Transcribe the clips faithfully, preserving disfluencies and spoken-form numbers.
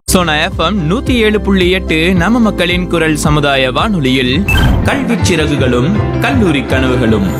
Sona FM நூத்தி ஏழு புள்ளி எட்டு நம்ம மக்களின் குரல் சமுதாய வானொலியில் கல்வி சிறகுகளும் கல்லூரி கனவுகளும்.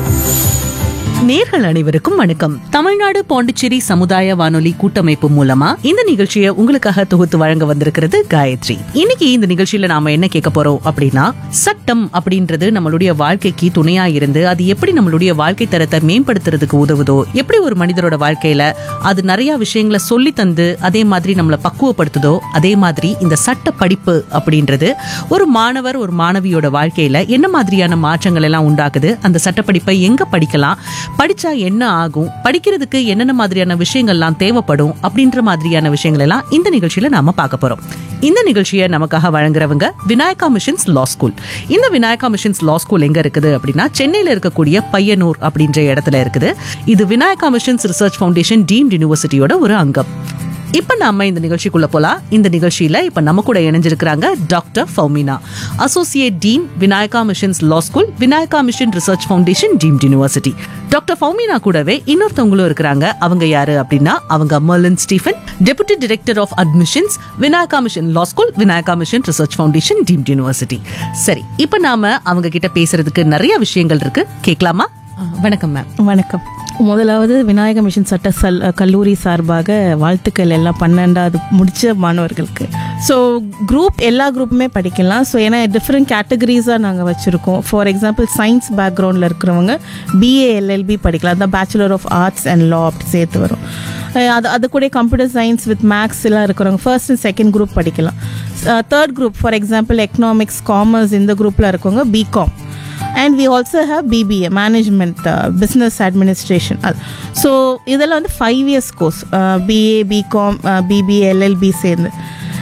நேர்கள் அனைவருக்கும் வணக்கம். தமிழ்நாடு பாண்டிச்சேரி சமுதாய வானொலி கூட்டமைப்பு மூலமா இந்த நிகழ்ச்சியை உங்களுக்காக தொகுத்து வழங்க வந்திருக்கிறது காயத்ரி. இன்னைக்கு இந்த நிகழ்ச்சியில நாம என்ன கேட்க போறோம் அப்படின்னா, சட்டம் அப்படின்றது நம்மளுடைய வாழ்க்கைக்கு துணையா இருந்து அது எப்படி நம்மளுடைய வாழ்க்கை தரத்தை மேம்படுத்துறதுக்கு உதவுதோ, எப்படி ஒரு மனிதரோட வாழ்க்கையில அது நிறைய விஷயங்களை சொல்லி தந்து அதே மாதிரி நம்மளை பக்குவப்படுத்துதோ, அதே மாதிரி இந்த சட்ட படிப்பு அப்படின்றது ஒரு மாணவர் ஒரு மாணவியோட வாழ்க்கையில என்ன மாதிரியான மாற்றங்கள் எல்லாம் உண்டாக்குது, அந்த சட்ட படிப்பை எங்க படிக்கலாம், படிச்சா என்ன ஆகும், படிக்கிறதுக்கு என்னென்ன மாதிரியான விஷயங்கள்லாம் தேவைப்படும் அப்படின்ற மாதிரியான விஷயங்கள் எல்லாம் இந்த நிகழ்ச்சியில நாம பார்க்க போறோம். இந்த நிகழ்ச்சியை நமக்காக வழங்குறவங்க விநாயகா மிஷன்ஸ் லா ஸ்கூல். இந்த விநாயகா மிஷன்ஸ் லா ஸ்கூல் எங்க இருக்குது அப்படின்னா, சென்னையில இருக்கக்கூடிய பையனூர் அப்படின்ற இடத்துல இருக்குது. இது Vinayaka missions research foundation deemed யூனிவர்சிட்டியோட ஒரு அங்கம். இப்ப நாம இந்த நிகழ்ச்சிக்குள்ள போலாம். இந்த நிகழ்ச்சியில இப்ப நம்ம கூட இணைஞ்சிருக்கிறாங்க doctor Fowmina, associate dean, Vinayaka missions லா school, Vinayaka mission research foundation deemed university. Doctor Fowmina கூடவே இன்னொருத்தவங்களும் இருக்கிறாங்க. அவங்க யாரு அப்படின்னா, அவங்க Merlin Stephen, deputy director of admissions, Vinayaka mission law school, Vinayaka mission research foundation deemed university. சரி, இப்ப நாம அவங்க கிட்ட பேசுறதுக்கு நிறைய விஷயங்கள் இருக்கு, கேட்கலாமா? வணக்கம் மேம். வணக்கம். முதலாவது விநாயக மிஷன் சட்ட சல் கல்லூரி சார்பாக வாழ்த்துக்கள் எல்லாம் பன்னெண்டாவது முடிச்ச மாணவர்களுக்கு. ஸோ குரூப் எல்லா குரூப்புமே படிக்கலாம். ஸோ ஏன்னா டிஃப்ரெண்ட் கேட்டகரிஸாக நாங்கள் வச்சுருக்கோம். ஃபார் எக்ஸாம்பிள் சயின்ஸ் பேக்ரவுண்டில் இருக்கிறவங்க பிஏ எல்எல்பி படிக்கலாம், அதுதான் பேச்சுலர் ஆஃப் ஆர்ட்ஸ் அண்ட் லா அப்படி சேர்த்து வரும். அது அது கூட கம்ப்யூட்டர் சயின்ஸ் வித் மேக்ஸ் எல்லாம் இருக்கிறவங்க ஃபர்ஸ்ட் அண்ட் செகண்ட் குரூப் படிக்கலாம். Third group for example economics, commerce இந்த குரூப்பில் இருக்கவங்க BCom. And we also have B B A, Management, uh, Business Administration. So இதெல்லாம் வந்து five years course. BA, BCom, BBA, LLB சேர்ந்து.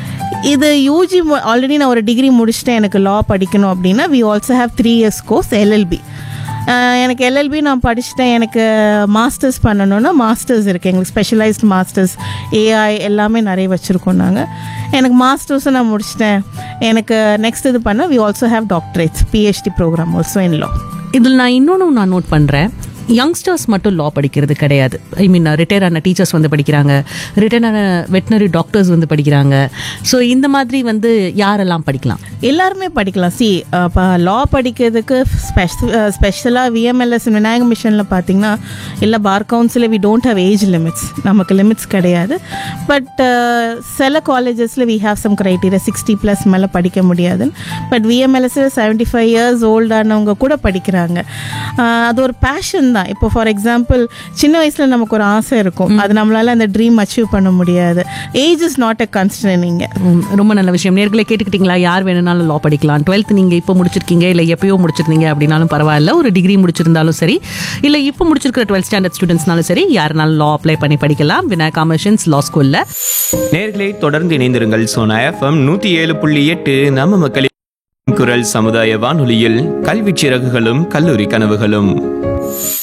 இது யூஜி ஆல்ரெடி நான் ஒரு டிகிரி முடிச்சுட்டேன், எனக்கு லா படிக்கணும் அப்படின்னா we also have three years course LLB. எனக்கு எல்எல்பி நான் படிச்சுட்டேன், எனக்கு மாஸ்டர்ஸ் பண்ணணுன்னா மாஸ்டர்ஸ் இருக்குது எங்களுக்கு, ஸ்பெஷலைஸ்ட் மாஸ்டர்ஸ், ஏஐ எல்லாமே நிறைய வச்சுருக்கோம் நாங்கள். எனக்கு மாஸ்டர்ஸும் நான் முடிச்சிட்டேன், எனக்கு நெக்ஸ்ட் இது பண்ண we also have doctorates, PhD program also in லா. இதில் நான் இன்னொன்று நான் நோட் பண்ணுறேன், யங்ஸ்டர்ஸ் மட்டும் லா படிக்கிறது கிடையாது. ஐ மீன் ரிட்டையர் ஆன டீச்சர்ஸ் வந்து படிக்கிறாங்க, ரிட்டையர் ஆன வெட்டினரி டாக்டர்ஸ் வந்து படிக்கிறாங்க. ஸோ இந்த மாதிரி வந்து யாரெல்லாம் படிக்கலாம்? எல்லாருமே படிக்கலாம். சி இப்போ லா படிக்கிறதுக்கு ஸ்பெஷ ஸ்பெஷலாக விஎம்எல்எஸ் விநாயக மிஷனில் பார்த்தீங்கன்னா இல்லை பார் கவுன்சிலில் we don't have age limits, நமக்கு லிமிட்ஸ் கிடையாது. பட் சில காலேஜஸில் we have some criteria, sixty plus மேலே படிக்க முடியாதுன்னு. பட் விஎம்எல்எஸில் செவன்ட்டி ஃபைவ் இயர்ஸ் ஓல்டானவங்க கூட படிக்கிறாங்க. அது ஒரு பேஷன் தான். இப்போ ஃபார் எக்ஸாம்பிள் சின்ன வயசில் நமக்கு ஒரு ஆசை இருக்கும், அது நம்மளால அந்த ட்ரீம் அச்சீவ் பண்ண முடியாது. Age is not a கன்ஸ்ட்ரெயினிங். ரொம்ப நல்ல விஷயம். நேர்களை கேட்டுக்கிட்டீங்களா? யார் வேணும்னாலும் லா படிக்கலாம். டுவெல்த் நீங்கள் இப்போ முடிச்சிருக்கீங்க, இல்லை எப்பயோ முடிச்சிருந்தீங்க அப்படின்னாலும் பரவாயில்ல, ஒரு டிகிரி முடிச்சிருந்தாலும் சரி, இல்லை இப்போ முடிச்சிருக்கிற டுவெல்த் ஸ்டாண்டர்ட் ஸ்டூடெண்ட்ஸ்னாலும் சரி, யாருனாலும் லா அப்ளை பண்ணி படிக்கலாம் விநாயகா மிஷன்ஸ் லா ஸ்கூல்ல. நேர்களை தொடர்ந்து இணைந்திருங்கள். சோனா எஃப்எம் நூத்தி ஏழு புள்ளி எட்டு நம்ம மக்களின் குரல் சமுதாய வானொலியில் கல்வி சிறகுகளும் கல்லூரி கனவுகளும்.